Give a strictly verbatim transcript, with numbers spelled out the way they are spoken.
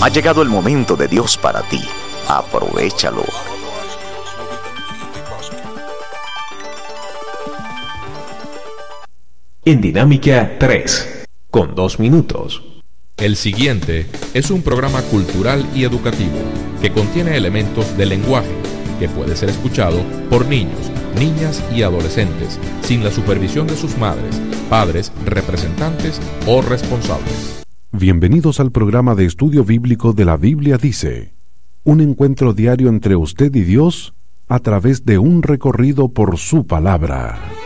Ha llegado el momento de Dios para ti. Aprovéchalo. En Dinámica tres, con dos minutos. El siguiente es un programa cultural y educativo que contiene elementos de lenguaje que puede ser escuchado por niños, niñas y adolescentes sin la supervisión de sus madres, padres, representantes o responsables. Bienvenidos al programa de estudio bíblico de la Biblia Dice, un encuentro diario entre usted y Dios a través de un recorrido por su palabra.